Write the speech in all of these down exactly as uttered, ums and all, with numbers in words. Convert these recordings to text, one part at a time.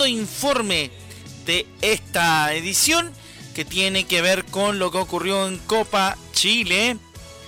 segundo informe de esta edición, que tiene que ver con lo que ocurrió en Copa Chile,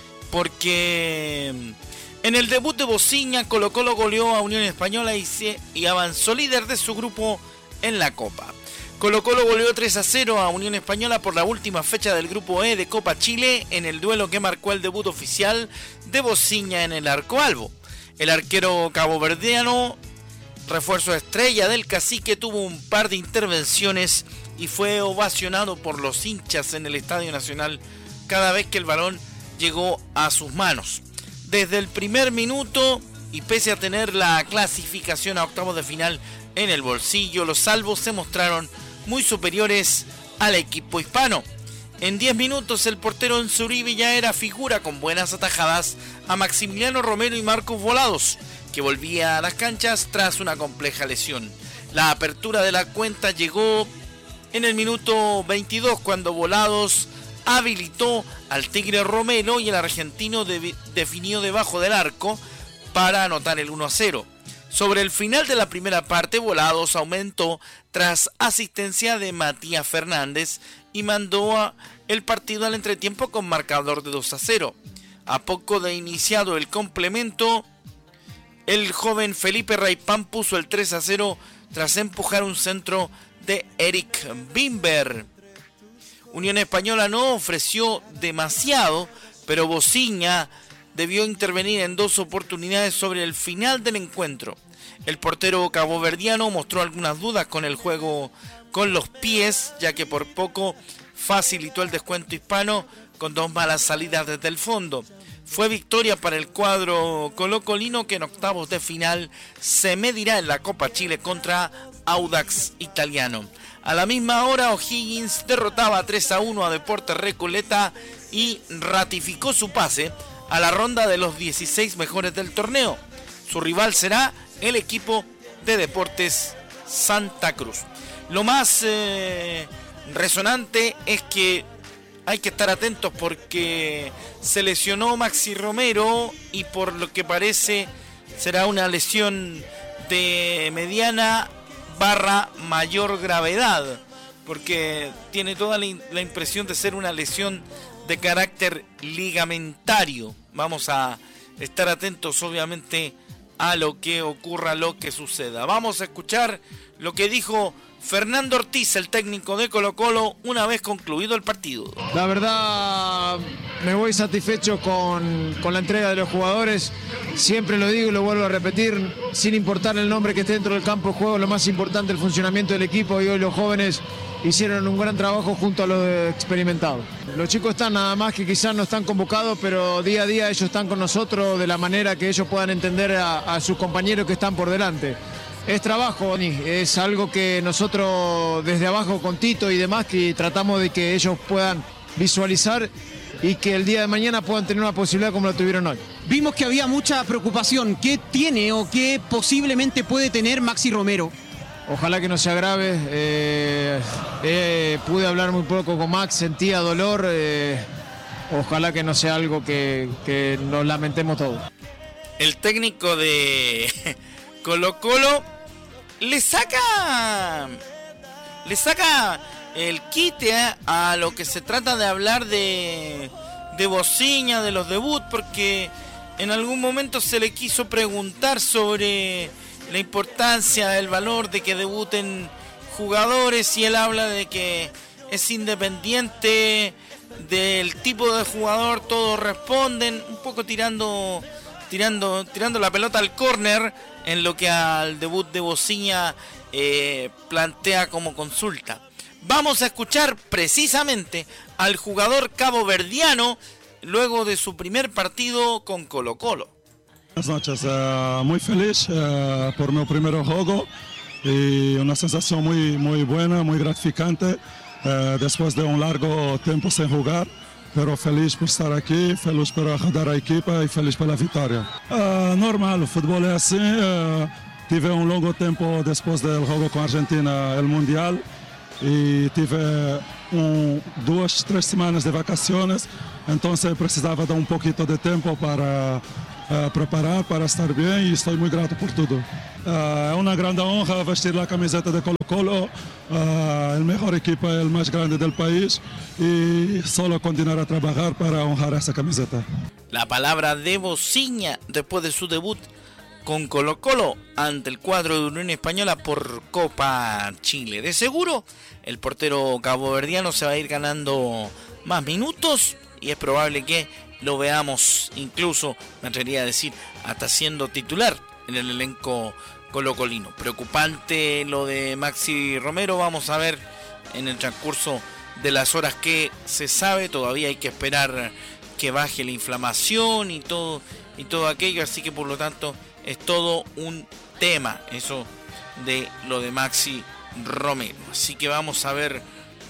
porque en el debut de Bociña, Colo Colo goleó a Unión Española y, se, y avanzó líder de su grupo en la Copa. Colo Colo goleó tres a cero a Unión Española por la última fecha del grupo E de Copa Chile en el duelo que marcó el debut oficial de Bociña en el arco albo. El arquero caboverdiano, refuerzo estrella del Cacique, tuvo un par de intervenciones y fue ovacionado por los hinchas en el Estadio Nacional cada vez que el balón llegó a sus manos. Desde el primer minuto, y pese a tener la clasificación a octavos de final en el bolsillo, los salvos se mostraron muy superiores al equipo hispano. En diez minutos el portero Enzo Uribe ya era figura con buenas atajadas a Maximiliano Romero y Marcos Volados, que volvía a las canchas tras una compleja lesión. La apertura de la cuenta llegó en el minuto veintidós, cuando Volados habilitó al Tigre Romero y el argentino de, definió debajo del arco para anotar el uno a cero. Sobre el final de la primera parte, Volados aumentó tras asistencia de Matías Fernández y mandó a el partido al entretiempo con marcador de dos a cero. A poco de iniciado el complemento, el joven Felipe Raipán puso el tres a cero tras empujar un centro de Eric Bimber. Unión Española no ofreció demasiado, pero Bociña debió intervenir en dos oportunidades sobre el final del encuentro. El portero caboverdiano mostró algunas dudas con el juego con los pies, ya que por poco facilitó el descuento hispano con dos malas salidas desde el fondo. Fue victoria para el cuadro colocolino, que en octavos de final se medirá en la Copa Chile contra Audax Italiano. A la misma hora, O'Higgins derrotaba tres a uno a Deportes Recoleta y ratificó su pase a la ronda de los dieciséis mejores del torneo. Su rival será el equipo de Deportes Santa Cruz. Lo más eh, resonante es que hay que estar atentos porque se lesionó Maxi Romero y por lo que parece será una lesión de mediana barra mayor gravedad, porque tiene toda la, la impresión de ser una lesión de carácter ligamentario. Vamos a estar atentos obviamente a lo que ocurra, lo que suceda. Vamos a escuchar lo que dijo Fernando Ortiz, el técnico de Colo Colo, una vez concluido el partido. La verdad, me voy satisfecho con, con la entrega de los jugadores. Siempre lo digo y lo vuelvo a repetir, sin importar el nombre que esté dentro del campo de juego, lo más importante es el funcionamiento del equipo, y hoy los jóvenes hicieron un gran trabajo junto a los experimentados. Los chicos están, nada más que quizás no están convocados, pero día a día ellos están con nosotros de la manera que ellos puedan entender a, a sus compañeros que están por delante. Es trabajo, es algo que nosotros desde abajo con Tito y demás, que tratamos de que ellos puedan visualizar y que el día de mañana puedan tener una posibilidad como la tuvieron hoy. Vimos que había mucha preocupación. ¿Qué tiene o qué posiblemente puede tener Maxi Romero? Ojalá que no se agrave. Eh, eh, pude hablar muy poco con Max, sentía dolor. Eh, ojalá que no sea algo que, que nos lamentemos todos. El técnico de Colo Colo le saca le saca el quite a, a lo que se trata de hablar de de Bociña, de los debuts, porque en algún momento se le quiso preguntar sobre la importancia, el valor de que debuten jugadores, y él habla de que es independiente del tipo de jugador, todos responden, un poco tirando tirando tirando la pelota al córner en lo que al debut de Bociña eh, plantea como consulta. Vamos a escuchar precisamente al jugador caboverdiano luego de su primer partido con Colo Colo. Buenas noches, uh, muy feliz uh, por mi primer juego y una sensación muy, muy buena, muy gratificante uh, después de un largo tiempo sin jugar, pero feliz por estar aquí, feliz por ajudar a equipa y feliz por la victoria. Uh, normal, el fútbol es así, uh, tive un largo tiempo después del juego con Argentina, el Mundial, y tive um, duas, tres semanas de vacaciones, entonces precisaba de un poquito de tiempo para uh, preparar para estar bien y estoy muy grato por todo. Uh, es una gran honra vestir la camiseta de Colo-Colo, uh, el mejor equipo, el más grande del país, y solo continuar a trabajar para honrar esa camiseta. La palabra de Bociña después de su debut con Colo-Colo ante el cuadro de Unión Española por Copa Chile. De seguro, el portero caboverdiano se va a ir ganando más minutos y es probable que lo veamos, incluso, me atrevería a decir, hasta siendo titular en el elenco colocolino. Preocupante lo de Maxi Romero, vamos a ver en el transcurso de las horas que se sabe, todavía hay que esperar que baje la inflamación y todo, y todo aquello, así que por lo tanto es todo un tema eso de lo de Maxi Romero. Así que vamos a ver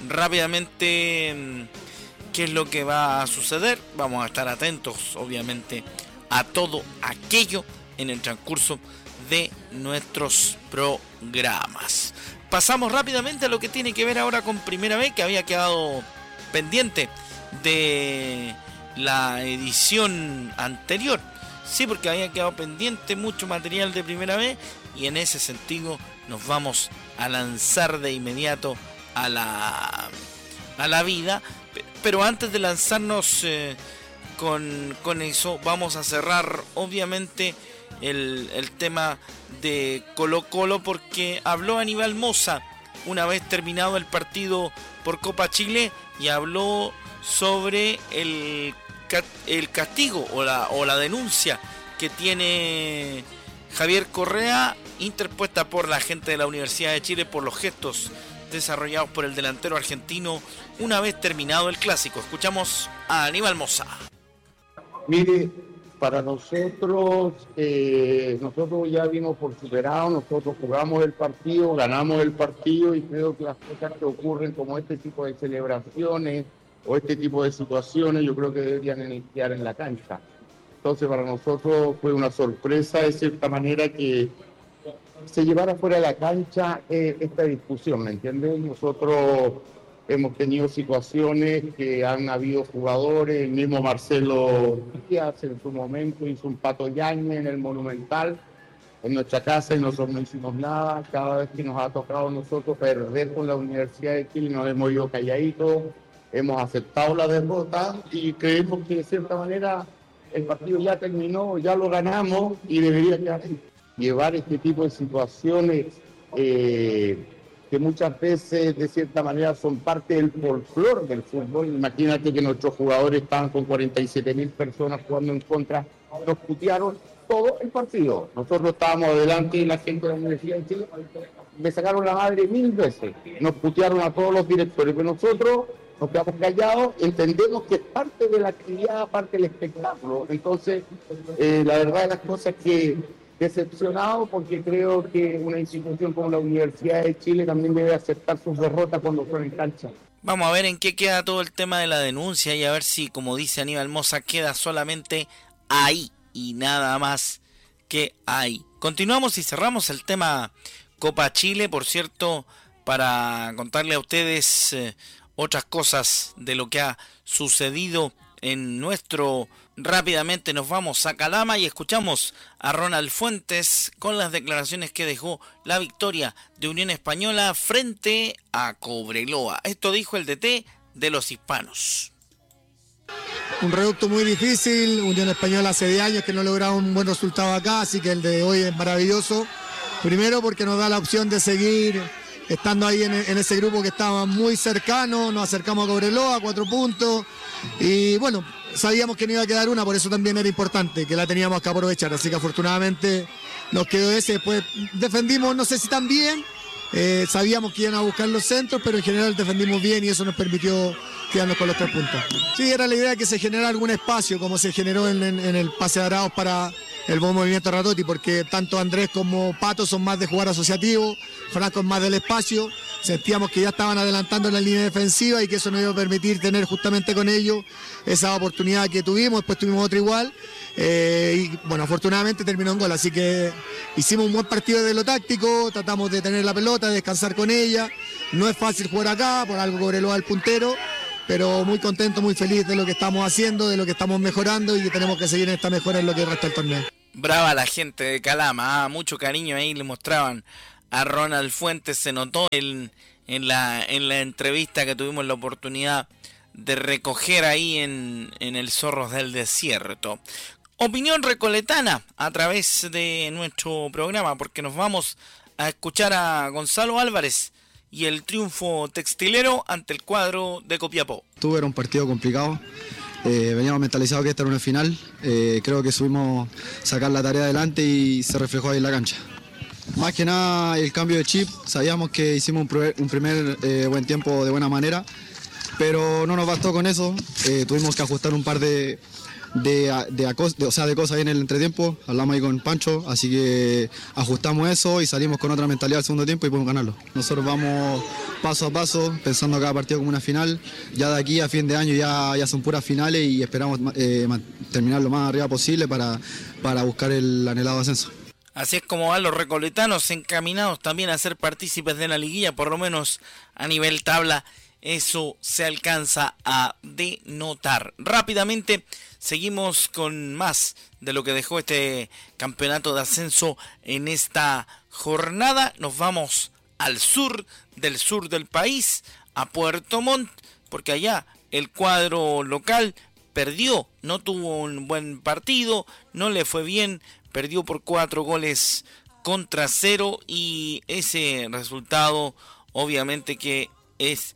rápidamente qué es lo que va a suceder. Vamos a estar atentos, obviamente, a todo aquello en el transcurso de nuestros programas. Pasamos rápidamente a lo que tiene que ver ahora con Primera B, que había quedado pendiente de la edición anterior. Sí, porque había quedado pendiente mucho material de Primera B y en ese sentido nos vamos a lanzar de inmediato a la, a la vida. Pero antes de lanzarnos eh, con, con eso, vamos a cerrar obviamente el, el tema de Colo-Colo, porque habló Aníbal Mosa una vez terminado el partido por Copa Chile y habló sobre el, el castigo o la, o la denuncia que tiene Javier Correa, interpuesta por la gente de la Universidad de Chile por los gestos desarrollados por el delantero argentino una vez terminado el clásico. Escuchamos a Aníbal Mosa. Mire, para nosotros, eh, nosotros ya vimos por superado, nosotros jugamos el partido, ganamos el partido y creo que las cosas que ocurren como este tipo de celebraciones o este tipo de situaciones yo creo que deberían iniciar en la cancha. Entonces para nosotros fue una sorpresa de cierta manera que se llevara fuera de la cancha eh, esta discusión, ¿me entiendes? Nosotros hemos tenido situaciones que han habido jugadores, el mismo Marcelo Díaz en su momento hizo un Pato Yañez en el Monumental, en nuestra casa, y nosotros no hicimos nada. Cada vez que nos ha tocado a nosotros perder con la Universidad de Chile nos hemos ido calladitos, hemos aceptado la derrota y creemos que de cierta manera el partido ya terminó, ya lo ganamos y debería quedar así. Llevar este tipo de situaciones eh, que muchas veces de cierta manera son parte del folclore del fútbol. Imagínate que nuestros jugadores estaban con cuarenta y siete mil personas jugando en contra, nos putearon todo el partido. Nosotros estábamos adelante y la gente de la Universidad de Chile me sacaron la madre mil veces, nos putearon a todos los directores, pero nosotros nos quedamos callados, entendemos que es parte de la actividad, parte del espectáculo. Entonces, eh, la verdad de las cosas es que decepcionado, porque creo que una institución como la Universidad de Chile también debe aceptar sus derrotas cuando son en cancha. Vamos a ver en qué queda todo el tema de la denuncia y a ver si, como dice Aníbal Mosa, queda solamente ahí y nada más que ahí. Continuamos y cerramos el tema Copa Chile, por cierto, para contarle a ustedes eh, otras cosas de lo que ha sucedido en nuestro... Rápidamente nos vamos a Calama y escuchamos a Ronald Fuentes con las declaraciones que dejó la victoria de Unión Española frente a Cobreloa. Esto dijo el D T de los hispanos. Un reducto muy difícil, Unión Española hace diez años que no logra un buen resultado acá, así que el de hoy es maravilloso. Primero porque nos da la opción de seguir estando ahí en, en ese grupo que estaba muy cercano, nos acercamos a Cobreloa, cuatro puntos, y bueno, sabíamos que no iba a quedar una, por eso también era importante, que la teníamos que aprovechar, así que afortunadamente nos quedó ese. Después defendimos, no sé si tan bien, eh, sabíamos que iban a buscar los centros, pero en general defendimos bien y eso nos permitió quedarnos con los tres puntos. Sí, era la idea que se generara algún espacio, como se generó en, en, en el pase de Arauz para el buen movimiento de Ratotti, porque tanto Andrés como Pato son más de jugar asociativo, Franco es más del espacio. Sentíamos que ya estaban adelantando en la línea defensiva y que eso nos iba a permitir tener justamente con ellos esa oportunidad que tuvimos. Después tuvimos otra igual eh, y bueno, afortunadamente terminó en gol, así que hicimos un buen partido de lo táctico, tratamos de tener la pelota, de descansar con ella. No es fácil jugar acá, por algo Cobreloa el puntero, pero muy contento, muy feliz de lo que estamos haciendo, de lo que estamos mejorando y que tenemos que seguir en esta mejora en lo que resta del torneo. Brava la gente de Calama, ah, mucho cariño ahí le mostraban a Ronald Fuentes, se notó en, en, la, en la entrevista que tuvimos la oportunidad de recoger ahí en, en el Zorros del Desierto. Opinión recoletana a través de nuestro programa, porque nos vamos a escuchar a Gonzalo Álvarez y el triunfo textilero ante el cuadro de Copiapó. Tuve un partido complicado, eh, veníamos mentalizados que esta era una final, eh, creo que subimos sacar la tarea adelante y se reflejó ahí en la cancha. Más que nada el cambio de chip, sabíamos que hicimos un, primer, un primer eh, buen tiempo de buena manera, pero no nos bastó con eso, eh, tuvimos que ajustar un par de... De, de, de, o sea, de cosas ahí en el entretiempo, hablamos ahí con Pancho, así que ajustamos eso y salimos con otra mentalidad al segundo tiempo y podemos ganarlo. Nosotros vamos paso a paso, pensando cada partido como una final, ya de aquí a fin de año ya, ya son puras finales y esperamos eh, terminar lo más arriba posible para, para buscar el anhelado ascenso. Así es como van los recoletanos, encaminados también a ser partícipes de la liguilla, por lo menos a nivel tabla, eso se alcanza a denotar. Rápidamente seguimos con más de lo que dejó este campeonato de ascenso en esta jornada. Nos vamos al sur del sur del país, a Puerto Montt, porque allá el cuadro local perdió, no tuvo un buen partido, no le fue bien, perdió por cuatro goles contra cero y ese resultado obviamente que es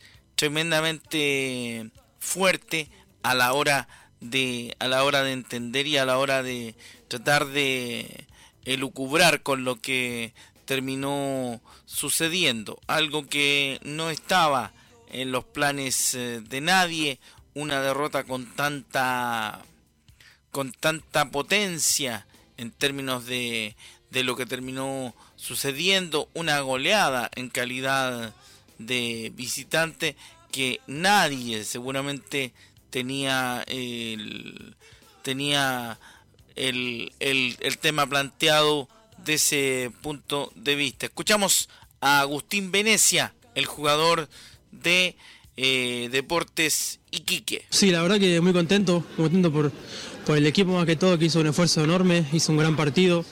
tremendamente fuerte a la hora de a la hora de entender y a la hora de tratar de elucubrar con lo que terminó sucediendo, algo que no estaba en los planes de nadie, una derrota con tanta con tanta potencia en términos de de lo que terminó sucediendo, una goleada en calidad de visitante que nadie seguramente tenía el tenía el, el, el tema planteado de ese punto de vista. Escuchamos a Agustín Venecia, el jugador de eh, Deportes Iquique. Sí, la verdad que muy contento, contento por, por el equipo más que todo, que hizo un esfuerzo enorme, hizo un gran partido.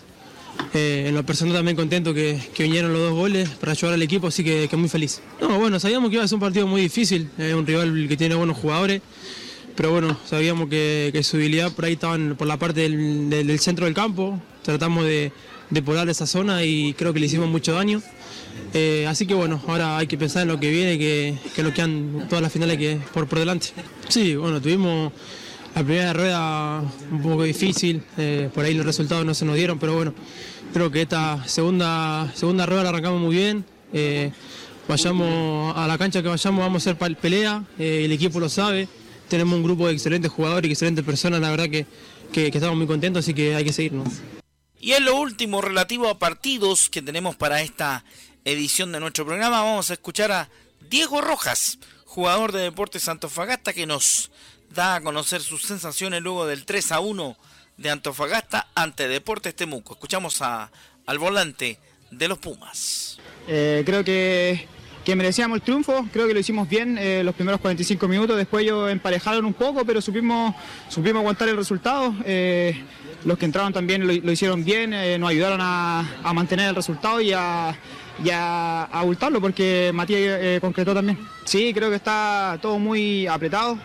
Eh, en lo personal también contento que, que vinieron los dos goles para ayudar al equipo, así que, que muy feliz. No, bueno, sabíamos que iba a ser un partido muy difícil, es eh, un rival que tiene buenos jugadores, pero bueno, sabíamos que, que su habilidad por ahí estaban por la parte del, del, del centro del campo, tratamos de, de polar esa zona y creo que le hicimos mucho daño. Eh, así que bueno, ahora hay que pensar en lo que viene, que, que lo quedan todas las finales que por, por delante. Sí, bueno, tuvimos la primera rueda un poco difícil, eh, por ahí los resultados no se nos dieron, pero bueno, creo que esta segunda, segunda rueda la arrancamos muy bien. Eh, vayamos a la cancha que vayamos, vamos a hacer pelea, eh, el equipo lo sabe, tenemos un grupo de excelentes jugadores y excelentes personas, la verdad que, que, que estamos muy contentos, así que hay que seguirnos. Y en lo último relativo a partidos que tenemos para esta edición de nuestro programa, vamos a escuchar a Diego Rojas, jugador de Deportes Antofagasta, que nos da a conocer sus sensaciones luego del tres a uno de Antofagasta ante Deportes Temuco. Escuchamos a, al volante de los Pumas. Eh, creo que, que merecíamos el triunfo, creo que lo hicimos bien eh, los primeros cuarenta y cinco minutos, después ellos emparejaron un poco, pero supimos, supimos aguantar el resultado. Eh, los que entraron también lo, lo hicieron bien, eh, nos ayudaron a, a mantener el resultado y a, y a, a abultarlo, porque Matías eh, concretó también. Sí, creo que está todo muy apretado.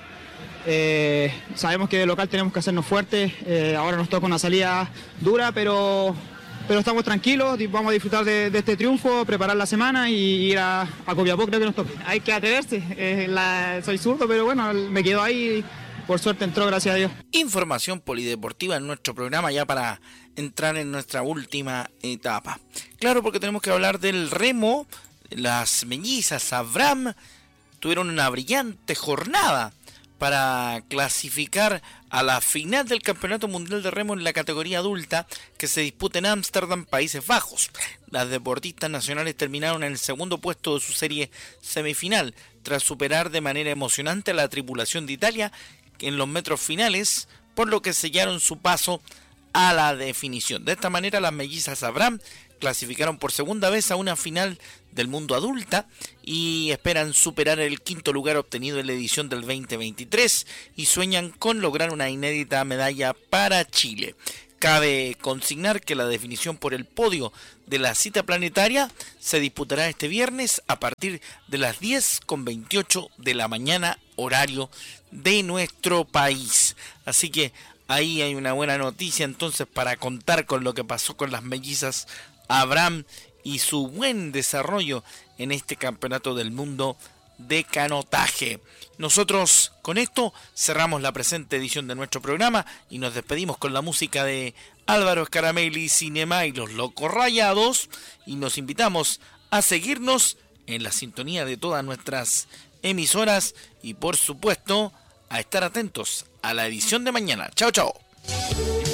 Eh, sabemos que de local tenemos que hacernos fuertes, eh, ahora nos toca una salida dura, pero, pero estamos tranquilos, vamos a disfrutar de, de este triunfo, preparar la semana y ir a, a Copiapó, creo que nos toca. Hay que atreverse, eh, la, soy zurdo, pero bueno, me quedo ahí, por suerte entró, gracias a Dios. Información polideportiva en nuestro programa ya para entrar en nuestra última etapa. Claro, porque tenemos que hablar del remo. Las mellizas Abraham tuvieron una brillante jornada para clasificar a la final del Campeonato Mundial de Remo en la categoría adulta que se disputa en Ámsterdam, Países Bajos. Las deportistas nacionales terminaron en el segundo puesto de su serie semifinal, tras superar de manera emocionante a la tripulación de Italia en los metros finales, por lo que sellaron su paso a la definición. De esta manera, las mellizas Abraham clasificaron por segunda vez a una final del mundo adulta y esperan superar el quinto lugar obtenido en la edición del veinte veintitrés y sueñan con lograr una inédita medalla para Chile. Cabe consignar que la definición por el podio de la cita planetaria se disputará este viernes a partir de las diez con veintiocho de la mañana, horario de nuestro país. Así que ahí hay una buena noticia entonces para contar con lo que pasó con las mellizas Abraham y su buen desarrollo en este campeonato del mundo de canotaje. Nosotros con esto cerramos la presente edición de nuestro programa y nos despedimos con la música de Álvaro Scaramelli, Cinema y Los Locos Rayados, y nos invitamos a seguirnos en la sintonía de todas nuestras emisoras y por supuesto a estar atentos a la edición de mañana. Chao, chao.